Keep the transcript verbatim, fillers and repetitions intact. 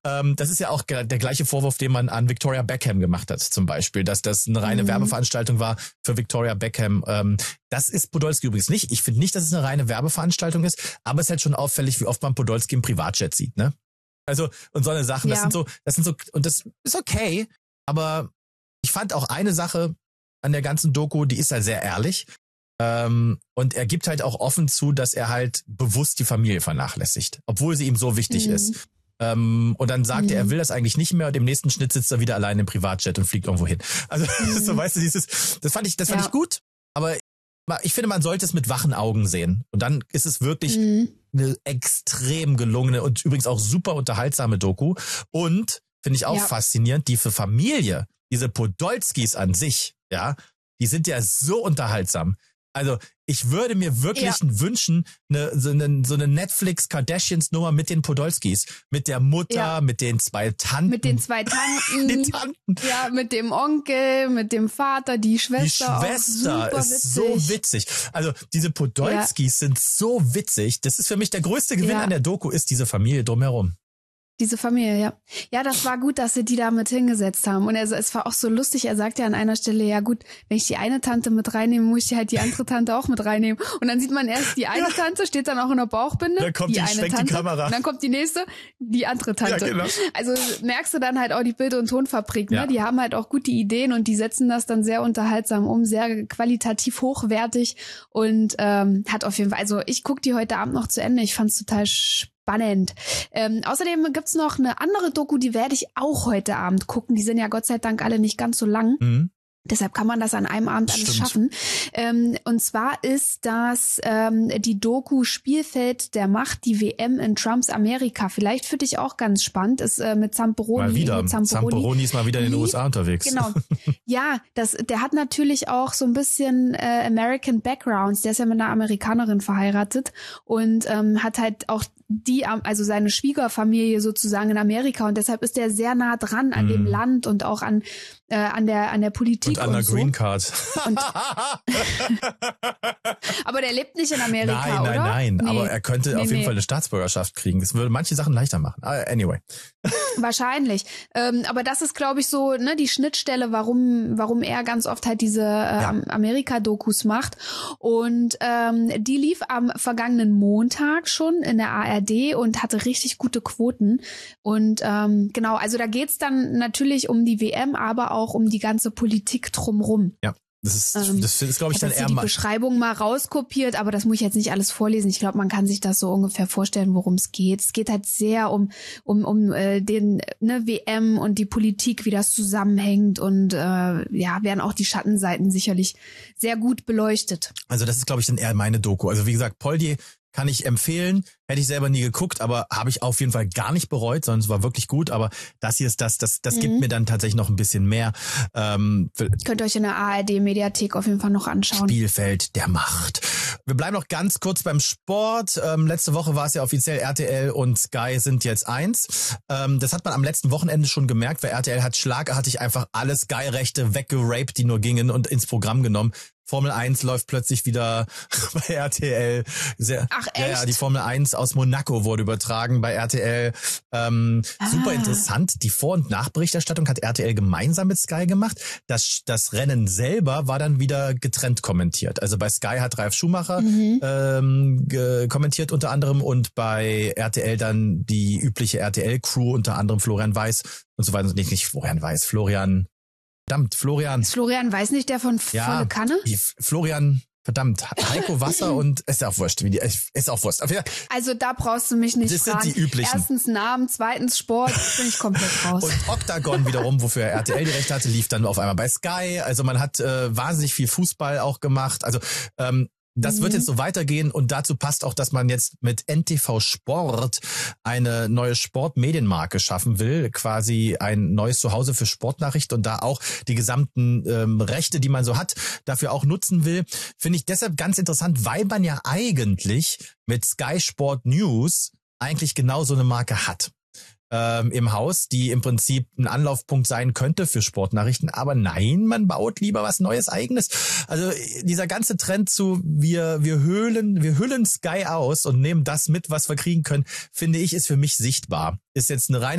ähm, das ist ja auch der gleiche Vorwurf, den man an Victoria Beckham gemacht hat, zum Beispiel, dass das eine reine mhm. Werbeveranstaltung war für Victoria Beckham. Ähm, das ist Podolski übrigens nicht. Ich finde nicht, dass es eine reine Werbeveranstaltung ist, aber es ist halt schon auffällig, wie oft man Podolski im Privatjet sieht, ne? Also, und so eine Sachen, das ja. sind so, das sind so, und das ist okay, aber ich fand auch eine Sache an der ganzen Doku, die ist halt sehr ehrlich. Ähm, und er gibt halt auch offen zu, dass er halt bewusst die Familie vernachlässigt, obwohl sie ihm so wichtig mhm. ist. Ähm, und dann sagt mhm. er, er will das eigentlich nicht mehr und im nächsten Schnitt sitzt er wieder allein im Privatjet und fliegt irgendwo hin. Also, mhm. so weißt du, dieses, das fand ich, das fand ja. ich gut, aber ich finde, man sollte es mit wachen Augen sehen. Und dann ist es wirklich mhm. eine extrem gelungene und übrigens auch super unterhaltsame Doku. Und, finde ich auch ja. faszinierend, die für Familie, diese Podolskis an sich, ja, die sind ja so unterhaltsam. Also ich würde mir wirklich ja. wünschen, eine, so eine, so eine Netflix-Kardashians-Nummer mit den Podolskis. Mit der Mutter, ja. mit den zwei Tanten. Mit den zwei Tanten. Die Tanten. Ja, mit dem Onkel, mit dem Vater, die Schwester. Die Schwester ist witzig. so witzig. Also diese Podolskis ja. sind so witzig. Das ist für mich der größte Gewinn ja. an der Doku, ist diese Familie drumherum. Diese Familie, ja. Ja, das war gut, dass sie die da mit hingesetzt haben. Und er, es war auch so lustig, er sagt ja an einer Stelle, ja gut, wenn ich die eine Tante mit reinnehme, muss ich halt die andere Tante auch mit reinnehmen. Und dann sieht man erst die eine ja. Tante, steht dann auch in der Bauchbinde. Dann kommt die, die, eine schwenkt Tante, die Kamera. Und dann kommt die nächste, die andere Tante. Ja, genau. Also merkst du dann halt auch die Bild- und Tonfabrik, ne? Ja. Die haben halt auch gute Ideen und die setzen das dann sehr unterhaltsam um, sehr qualitativ hochwertig und ähm, hat auf jeden Fall, also ich gucke die heute Abend noch zu Ende, ich fand's total spannend. Spannend. Ähm, außerdem gibt's noch eine andere Doku, die werde ich auch heute Abend gucken. Die sind ja Gott sei Dank alle nicht ganz so lang. Mhm. Deshalb kann man das an einem Abend alles schaffen. Ähm, und zwar ist das ähm, die Doku Spielfeld der Macht, die W M in Trumps Amerika. Vielleicht für dich auch ganz spannend. Ist äh, mit Zamperoni. Mal wieder. Mit Zamperoni. Zamperoni ist mal wieder in den U S A unterwegs. Genau. Ja, das, der hat natürlich auch so ein bisschen äh, American Backgrounds. Der ist ja mit einer Amerikanerin verheiratet und ähm, hat halt auch die, also seine Schwiegerfamilie sozusagen in Amerika und deshalb ist er sehr nah dran an mm. dem Land und auch an äh, an der an der Politik und an der so. Green Card. Und aber der lebt nicht in Amerika, nein, oder? Nein, nein, nein. Nee. Aber er könnte nee, auf jeden nee. Fall eine Staatsbürgerschaft kriegen. Das würde manche Sachen leichter machen. Anyway. Wahrscheinlich. Ähm, aber das ist, glaube ich, so ne die Schnittstelle, warum warum er ganz oft halt diese äh, ja. Amerika-Dokus macht. Und ähm, die lief am vergangenen Montag schon in der A R D und hatte richtig gute Quoten. Und ähm, genau, also da geht's dann natürlich um die W M, aber auch um die ganze Politik drumrum. Ja. Das ist, ähm, das ist, glaube ich, dann eher die Beschreibung mal rauskopiert, aber das muss ich jetzt nicht alles vorlesen. Ich glaube, man kann sich das so ungefähr vorstellen, worum es geht. Es geht halt sehr um um um äh, den ne W M und die Politik, wie das zusammenhängt und äh, ja, werden auch die Schattenseiten sicherlich sehr gut beleuchtet. Also das ist, glaube ich, dann eher meine Doku. Also wie gesagt, Poldi kann ich empfehlen. Hätte ich selber nie geguckt, aber habe ich auf jeden Fall gar nicht bereut, sondern es war wirklich gut. Aber das hier ist das, das, das mhm. gibt mir dann tatsächlich noch ein bisschen mehr. Ähm, Könnt ihr euch in der A R D-Mediathek auf jeden Fall noch anschauen. Spielfeld der Macht. Wir bleiben noch ganz kurz beim Sport. Ähm, letzte Woche war es ja offiziell, R T L und Sky sind jetzt eins. Ähm, das hat man am letzten Wochenende schon gemerkt, weil R T L hat schlagartig einfach alle Sky-Rechte weggeraped, die nur gingen und ins Programm genommen. Formel eins läuft plötzlich wieder bei R T L. Sehr, Ach echt? Ja, ja, die Formel eins aus Monaco wurde übertragen bei R T L. Ähm, ah. Super interessant. Die Vor- und Nachberichterstattung hat R T L gemeinsam mit Sky gemacht. Das, das Rennen selber war dann wieder getrennt kommentiert. Also bei Sky hat Ralf Schumacher mhm. ähm, ge- kommentiert unter anderem und bei R T L dann die übliche R T L-Crew, unter anderem Florian Weiß und so weiter. Nicht, nicht Florian Weiß, Florian... Verdammt, Florian. Ist Florian Weiß nicht der von ja, Volle Kanne? Die Florian, verdammt, Heiko Wasser und ist auch wurscht. Wie die, ist auch wurscht. Also da brauchst du mich nicht das fragen. Sind die üblichen. Erstens Namen, zweitens Sport, bin ich komplett raus. Und Octagon wiederum, wofür R T L die Rechte hatte, lief dann auf einmal bei Sky. Also man hat äh, wahnsinnig viel Fußball auch gemacht. Also ähm, das mhm. wird jetzt so weitergehen und dazu passt auch, dass man jetzt mit N T V Sport eine neue Sportmedienmarke schaffen will, quasi ein neues Zuhause für Sportnachrichten und da auch die gesamten ähm, Rechte, die man so hat, dafür auch nutzen will. Finde ich deshalb ganz interessant, weil man ja eigentlich mit Sky Sport News eigentlich genau so eine Marke hat. Ähm, im Haus, die im Prinzip ein Anlaufpunkt sein könnte für Sportnachrichten. Aber nein, man baut lieber was Neues Eigenes. Also dieser ganze Trend zu wir wir höhlen, wir hüllen Sky aus und nehmen das mit, was wir kriegen können, finde ich, ist für mich sichtbar. Ist jetzt eine reine